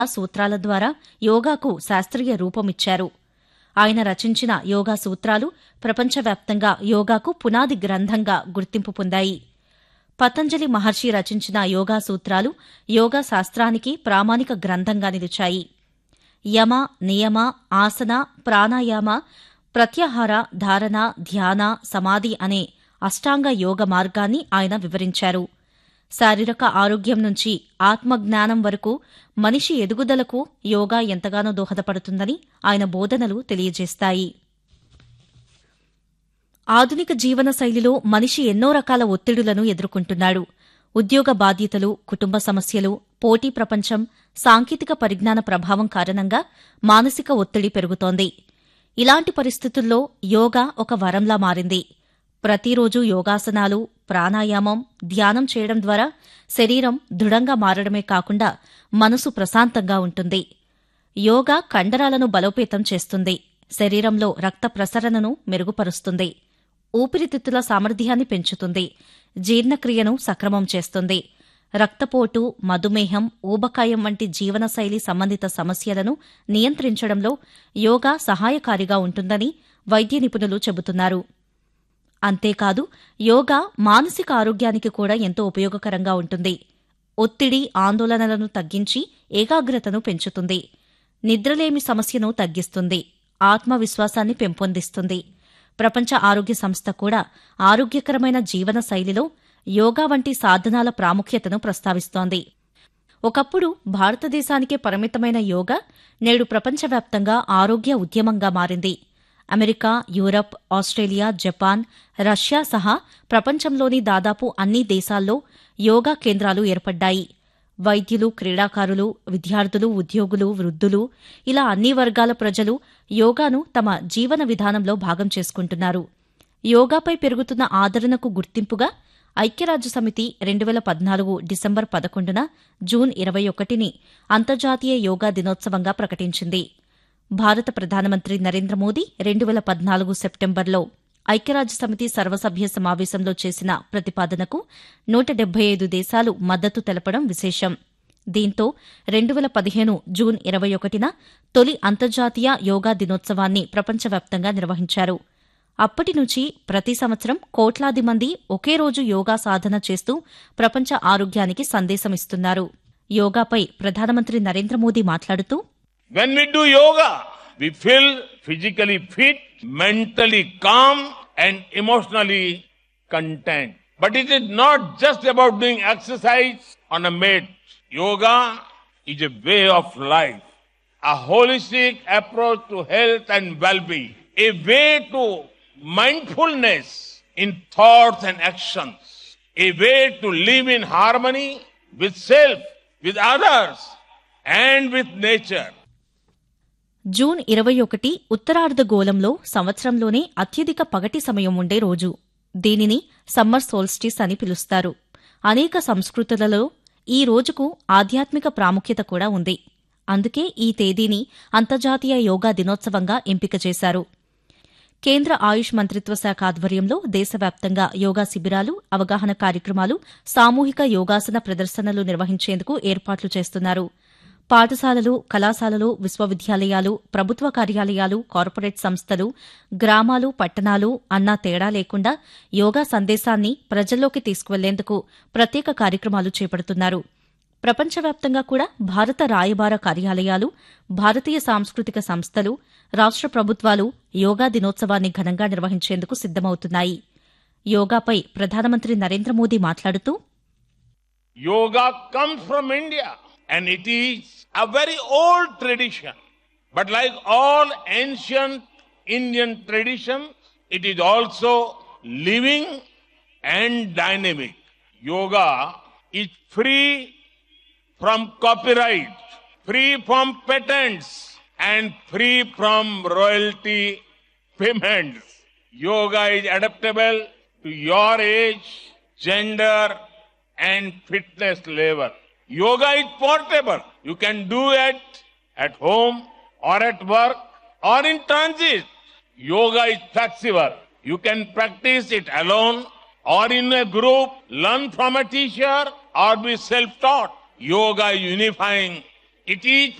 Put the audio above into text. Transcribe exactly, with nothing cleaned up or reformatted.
సూత్రాల ద్వారా యోగాకు శాస్త్రీయ రూపమిచ్చారు. ఆయన రచించిన యోగా సూత్రాలు ప్రపంచవ్యాప్తంగా యోగాకు పునాది గ్రంథంగా గుర్తింపు పొందాయి. పతంజలి మహర్షి రచించిన యోగా సూత్రాలు యోగా శాస్త్రానికి ప్రామాణిక గ్రంథంగా నిలిచాయి. యమ, నియమ, ఆసన, ప్రాణాయామ, ప్రత్యాహార, ధారణ, ధ్యాన, సమాధి అనే అష్టాంగ యోగ మార్గాన్ని ఆయన వివరించారు. శారీరక ఆరోగ్యం నుంచి ఆత్మజ్ఞానం వరకు మనిషి ఎదుగుదలకు యోగా ఎంతగానో దోహదపడుతుందని ఆయన బోధనలు తెలియజేస్తాయి. ఆధునిక జీవన శైలిలో మనిషి ఎన్నో రకాల ఒత్తిడులను ఎదుర్కొంటున్నాడు. ఉద్యోగ బాధ్యతలు, కుటుంబ సమస్యలు, పోటీ ప్రపంచం, సాంకేతిక పరిజ్ఞాన ప్రభావం కారణంగా మానసిక ఒత్తిడి పెరుగుతోంది. ఇలాంటి పరిస్థితుల్లో యోగా ఒక వరంలా మారింది. ప్రతిరోజు యోగాసనాలు, ప్రాణాయామం, ధ్యానం చేయడం ద్వారా శరీరం దృఢంగా మారడమే కాకుండా మనసు ప్రశాంతంగా ఉంటుంది. యోగా కండరాలను బలోపేతం చేస్తుంది, శరీరంలో రక్త ప్రసరణను మెరుగుపరుస్తుంది, ఊపిరితిత్తుల సామర్థ్యాన్ని పెంచుతుంది, జీర్ణక్రియను సక్రమం చేస్తుంది. రక్తపోటు, మధుమేహం, ఊబకాయం వంటి జీవనశైలి సంబంధిత సమస్యలను నియంత్రించడంలో యోగా సహాయకారిగా ఉంటుందని వైద్య నిపుణులు చెబుతున్నారు. అంతేకాదు, యోగా మానసిక ఆరోగ్యానికి కూడా ఎంతో ఉపయోగకరంగా ఉంటుంది. ఒత్తిడి, ఆందోళనలను తగ్గించి ఏకాగ్రతను పెంచుతుంది, నిద్రలేమి సమస్యను తగ్గిస్తుంది, ఆత్మవిశ్వాసాన్ని పెంపొందిస్తుంది. ప్రపంచ ఆరోగ్య సంస్థ కూడా ఆరోగ్యకరమైన జీవన శైలిలో యోగా వంటి సాధనాల ప్రాముఖ్యతను ప్రస్తావిస్తోంది. ఒకప్పుడు భారతదేశానికే పరిమితమైన యోగా నేడు ప్రపంచవ్యాప్తంగా ఆరోగ్య ఉద్యమంగా మారింది. America, Europe, Australia, Japan, Russia సహా ప్రపంచంలోని దాదాపు అన్ని దేశాల్లో యోగా కేంద్రాలు ఏర్పడ్డాయి. వైద్యులు, క్రీడాకారులు, విద్యార్థులు, ఉద్యోగులు, వృద్ధులు ఇలా అన్ని వర్గాల ప్రజలు యోగాను తమ జీవన విధానంలో భాగం చేసుకుంటున్నారు. యోగాపై పెరుగుతున్న ఆదరణకు గుర్తింపుగా ఐక్యరాజ్యసమితి రెండు వేల పద్నాలుగు డిసెంబర్ పదకొండున జూన్ ఇరవై ఒకటిని అంతర్జాతీయ యోగా దినోత్సవంగా ప్రకటించింది. భారత ప్రధానమంత్రి నరేంద్ర మోదీ రెండు వేల పద్నాలుగు సెప్టెంబర్లో ఐక్యరాజ్యసమితి సర్వసభ్య సమావేశంలో చేసిన ప్రతిపాదనకు నూట డెబ్బై ఐదు దేశాలు మద్దతు తెలపడం విశేషం. దీంతో రెండు వేల పదిహేను జూన్ ఇరవై ఒకటిన తొలి అంతర్జాతీయ యోగా దినోత్సవాన్ని ప్రపంచవ్యాప్తంగా నిర్వహించారు. అప్పటి నుంచి ప్రతి సంవత్సరం కోట్లాది మంది ఒకే రోజు యోగా సాధన చేస్తూ ప్రపంచ ఆరోగ్యానికి సందేశమిస్తున్నారు. యోగాపై ప్రధానమంత్రి నరేంద్ర మోదీ మాట్లాడుతూ, When we do yoga, we feel physically fit, mentally calm and emotionally content. But it is not just about doing exercise on a mat. Yoga is a way of life, a holistic approach to health and well-being, a way to mindfulness in thoughts and actions, a way to live in harmony with self, with others, and with nature. June ఇరవై ఒకటి ఉత్తరార్ధగోళంలో సంవత్సరంలోనే అత్యధిక పగటి సమయం ఉండే రోజు. దీనిని summer solstice అని పిలుస్తారు. అనేక సంస్కృతులలో ఈ రోజుకు ఆధ్యాత్మిక ప్రాముఖ్యత కూడా ఉంది. అందుకే ఈ తేదీని అంతర్జాతీయ యోగా దినోత్సవంగా ఎంపిక చేశారు. కేంద్ర ఆయుష్ మంత్రిత్వ శాఖ ఆధ్వర్యంలో దేశవ్యాప్తంగా యోగా శిబిరాలు, అవగాహన కార్యక్రమాలు, సామూహిక యోగాసన ప్రదర్శనలు నిర్వహించేందుకు ఏర్పాట్లు చేస్తున్నారు. పాఠశాలలు, కళాశాలలు, విశ్వవిద్యాలయాలు, ప్రభుత్వ కార్యాలయాలు, కార్పొరేట్ సంస్థలు, గ్రామాలు, పట్టణాలు అన్నా తేడా లేకుండా యోగా సందేశాన్ని ప్రజల్లోకి తీసుకువెళ్లేందుకు ప్రత్యేక కార్యక్రమాలు చేపడుతున్నారు. ప్రపంచవ్యాప్తంగా కూడా భారత రాయబార కార్యాలయాలు, భారతీయ సాంస్కృతిక సంస్థలు, రాష్ట్ర ప్రభుత్వాలు యోగా దినోత్సవాన్ని ఘనంగా నిర్వహించేందుకు సిద్దమవుతున్నాయి. యోగాపై ప్రధానమంత్రి నరేంద్ర మోదీ మాట్లాడుతూ, Yoga comes from India and it is a very old tradition. But like all ancient Indian traditions, it is also living and dynamic. Yoga is free from copyright, free from patents, and free from royalty payments. Yoga is adaptable to your age, gender, and fitness level. Yoga is portable. You can do it at home or at work or in transit. Yoga is flexible. You can practice it alone or in a group, learn from a teacher or be self-taught. Yoga is unifying. It is